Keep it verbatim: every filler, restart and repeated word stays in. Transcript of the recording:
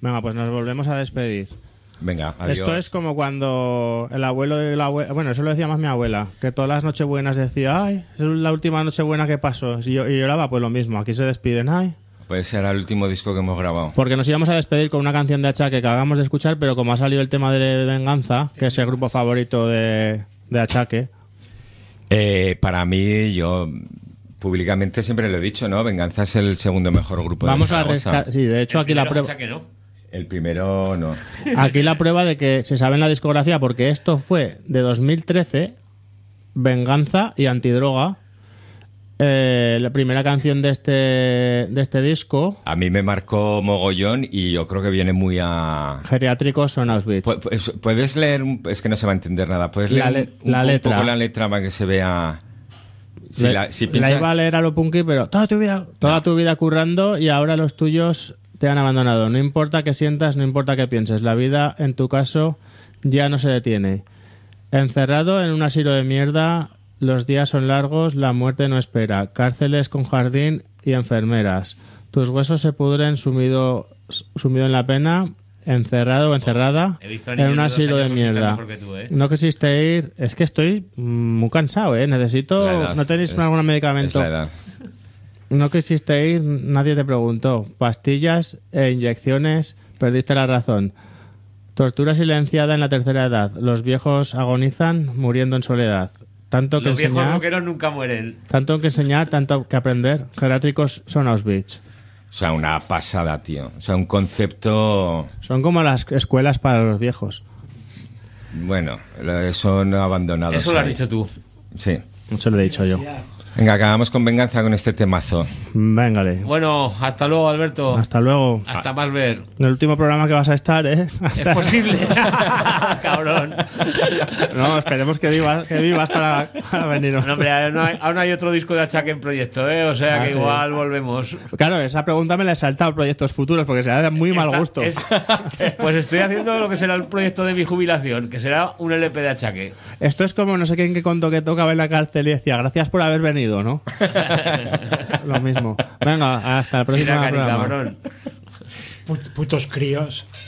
Venga, pues nos volvemos a despedir. Venga, adiós. Esto es como cuando el abuelo y la abuela... Bueno, eso lo decía más mi abuela, que todas las nochebuenas decía, ay, es la última nochebuena que pasó. Y yo y lloraba, pues lo mismo. Aquí se despiden, ay. Pues será el último disco que hemos grabado. Porque nos íbamos a despedir con una canción de Achaque que acabamos de escuchar, pero como ha salido el tema de Venganza, que es el grupo favorito de, de Achaque... Eh, para mí, yo... Públicamente siempre lo he dicho, ¿no? Venganza es el segundo mejor grupo Vamos de a Zaragoza. rescatar... Sí, de hecho, El aquí la primero prueba... Achaque, ¿no? El primero no. Aquí la prueba de que se sabe en la discografía, porque esto fue de dos mil trece, Venganza y Antidroga, eh, la primera canción de este, de este disco. A mí me marcó mogollón y yo creo que viene muy a... Geriátricos son Auschwitz. Pu- pu- ¿Puedes leer? un- Es que no se va a entender nada. ¿Puedes leer La le- un, un- la un letra. poco la letra para que se vea? Si Le- la, si la pincha- iba a leer a lo punky, pero toda tu vida, toda No. tu vida currando y ahora los tuyos te han abandonado. No importa qué sientas, no importa qué pienses. La vida, en tu caso, ya no se detiene. Encerrado en un asilo de mierda, los días son largos, la muerte no espera. Cárceles con jardín y enfermeras. Tus huesos se pudren sumido, sumido en la pena, encerrado o encerrada He visto a en niños un de dos asilo de años recitar mierda. mejor que tú, ¿eh? No quisiste ir. Es que estoy mm, muy cansado, ¿eh? Necesito... La edad. ¿No tenéis Es- algún medicamento? es la edad. No quisiste ir, nadie te preguntó. Pastillas e inyecciones, perdiste la razón. Tortura silenciada en la tercera edad. Los viejos agonizan muriendo en soledad. Tanto que Los viejos enseñar, rockeros nunca mueren. tanto que enseñar, tanto que aprender. Geriátricos son Auschwitz. O sea, una pasada, tío. O sea, un concepto... Son como las escuelas para los viejos. Bueno, lo- son abandonados. Eso lo has ahí. dicho tú. Sí. Eso lo he dicho yo. Venga, acabamos con Venganza con este temazo. Véngale. Bueno, hasta luego, Alberto. Hasta luego. Hasta más ver. En el último programa que vas a estar, ¿eh? Es posible. Cabrón. No, esperemos que vivas, que vivas para, para venir. No, hombre, aún hay, aún hay otro disco de Achaque en proyecto, ¿eh? O sea Ah, que sí. igual volvemos. Claro, esa pregunta me la he saltado, proyectos futuros, porque será de muy mal Esta- gusto. es- pues estoy haciendo lo que será el proyecto de mi jubilación, que será un L P de Achaque. Esto es como no sé quién que contó que tocaba en la cárcel y decía, gracias por haber venido, ¿no? Lo mismo. Venga, hasta el próximo Mira, cari, programa. cabrón. Put- putos críos.